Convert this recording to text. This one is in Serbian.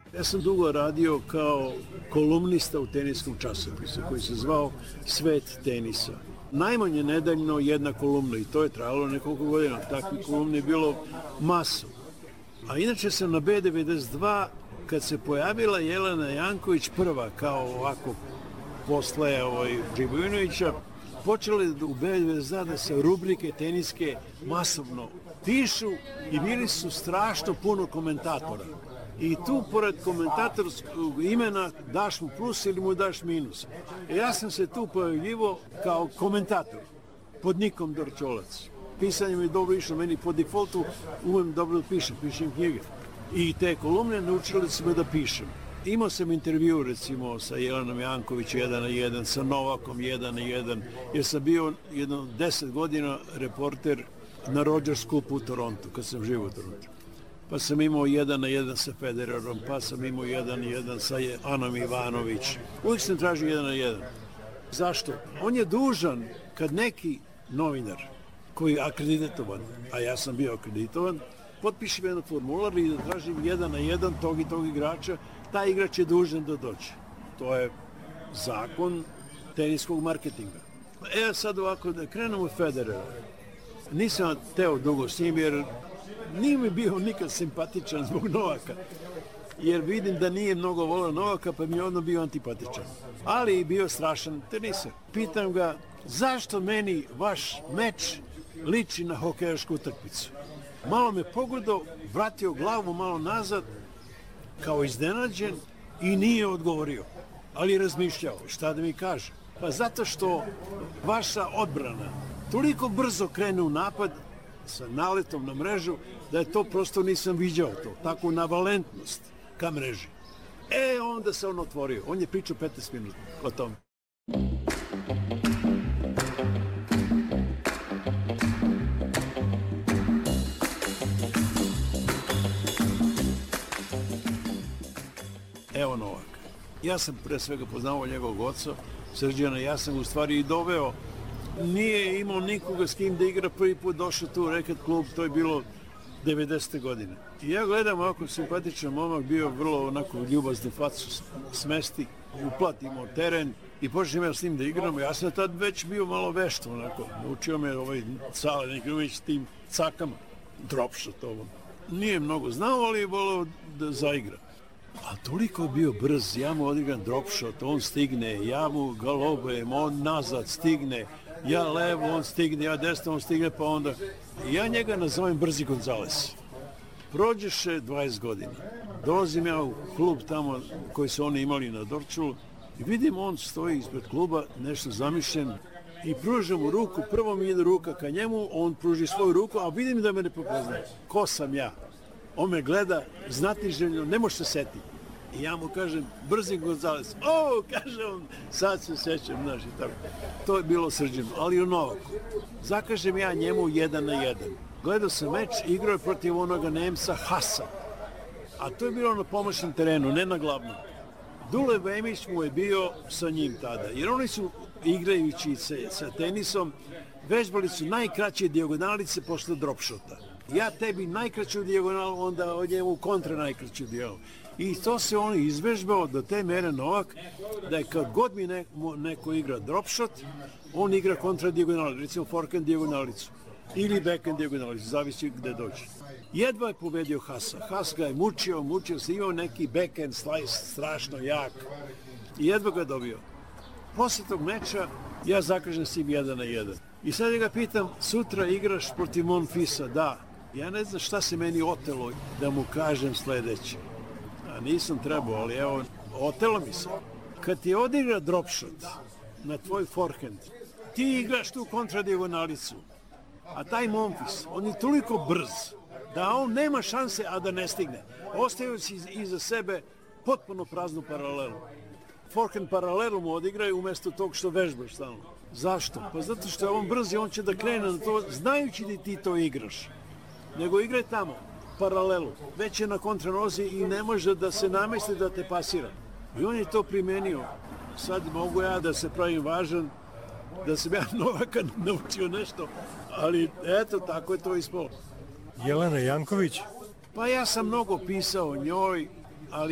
Ja sam dugo radio kao kolumnista u teniskom časopisu koji se zvao Svet tenisa. Najmanje nedeljno jedna kolumna i to je trajalo nekoliko godina. Takvih kolumni je bilo masu. A inače sam na B92, kad se pojavila Jelena Janković prva, kao ovako posle Živojinovića, počele u B92 da se rubrike teniske masovno pišu i bili su strašno puno komentatora. I tu, pored komentatorskog imena, daš mu plus ili mu daš minus. Ja sam se tu pojavljivo kao komentator, pod nikom Dorčolac. Pisanje mi je dobro išlo, meni po defaultu umem dobro da pišem knjige. I te kolumne naučili su me da pišem. Imao sam intervju, recimo, sa Jelenom Janković 1 na 1, sa Novakom 1 na 1, jer sam bio 10 godina reporter na Rogers Cupu u Torontu, kad sam živo u Torontu. Pa sam imao 1 na 1 sa Federerom, pa sam imao 1 na 1 sa Anom Ivanović. Uvijek sam tražio 1 na 1. Zašto? On je dužan, kad neki novinar koji je akreditovan, a ja sam bio akreditovan, potpišem jedan formular i da tražim 1 na 1 tog i tog igrača, taj igrač je dužan da dođe. To je zakon teniskog marketinga. Sad ovako, da krenemo od Federera. Nisam teo dugo s njim, jer nije mi bio nikad simpatičan zbog Novaka. Jer vidim da nije mnogo volio Novaka, pa mi je odno bio antipatičan. Ali je bio strašan teniser. Pitam ga, zašto meni vaš meč liči na hokejašku utakmicu? Malo me pogledao, vratio glavu malo nazad, kao iznenađen, i nije odgovorio. Ali je razmišljao, šta da mi kaže? Pa zato što vaša odbrana toliko brzo krene u napad sa naletom na mrežu, da je to prosto nisam viđao to, takvu navalentnost ka mreži. Onda se on otvorio. On je pričao 15 minuta o tom. Evo Novak. Ja sam pre svega poznao njegovog oca, Srđana, ja sam u stvari i doveo. Nije imao nikoga s kim da igra, prvi put došao tu u reket klub, to je bilo 90. godine. I ja gledam ovako simpatičan momak, bio vrlo onako ljubaznu facu smesti, uplatimo teren i počnem ja s njim da igram. Ja sam tad već bio malo vešta, onako, naučio me Cale Negrović s tim cakama, dropshot ovom. Nije mnogo znao, ali je voleo da zaigra. A toliko je bio brz, ja mu odigram dropshot, on stigne, ja mu galobujem, on nazad stigne, ja levo, on stigne, ja desno, on stigne, pa onda... Ja njega nazovem Brzi Gonzales. Prođeše 20 godina. Dolazim ja u klub tamo koji su oni imali na Dorčulu i vidim on stoji ispred kluba, nešto zamišljen i pružam mu ruku, prvo mi ide ruka ka njemu, on pruži svoju ruku, a vidim da me ne prepoznaje. Ko sam ja? On me gleda, znatiželjno, ne može se setiti. I ja mu kažem, Brzi Gonzales. Kaže on, sad se sećam, znaš, i tako. To je bilo Srđano, ali u Novaku. Zakažem ja njemu 1 na 1. Gledao sam meč, igrao je protiv onoga Nemca Hasa. A to je bilo na pomoćnom terenu, ne na glavnom. Dule Vemić mu je bio sa njim tada, jer oni su, igrajući sa tenisom, vežbali su najkraće dijagonalice posle dropshota. Ja tebi najkraću dijagonalu, onda od njemu kontra najkraću dijagonalu. I to se on izvežbao do te mere Novak, da je kad god mi neko igra dropshot, on igra kontra dijagonalu, recimo forehand dijagonalicu ili backhand dijagonalicu, zavisi gde dođe. Jedva je pobedio Hasa. Has ga je mučio se, imao neki backhand slice strašno jak i jedva ga je dobio. Posle tog meča ja zakažem s njim 1 na 1. I sad ga pitam, sutra igraš protiv Monfisa? Da. Ja ne znam šta se meni otelo da mu kažem sledeće. A nisam trebao, ali evo, otelo mi se. Kad ti odigra dropshot na tvoj forehand, ti igraš tu kontradijagonalicu. A taj Monfis, on je toliko brz da on nema šanse, a da ne stigne. Ostajući iza sebe potpuno praznu paralelu. Forehand paralelu mu odigraju umjesto tog što vežbaš stalno. Zašto? Pa zato što je on brz i on će da krene na to, znajući da ti to igraš. Nego igraj tamo, paralelu. Već je na kontranozi i ne može da se namesti da te pasira. I on je to primenio. Sad mogu ja da se pravim važan, da sam ja Novaka naučio nešto, ali eto, tako je to ispalo. Jelena Janković? Pa ja sam mnogo pisao o njoj,